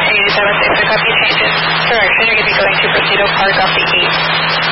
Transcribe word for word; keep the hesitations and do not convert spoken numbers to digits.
eighty-seven six, I copy changes. Direction, you're going to be going to Presidio Park off the eight.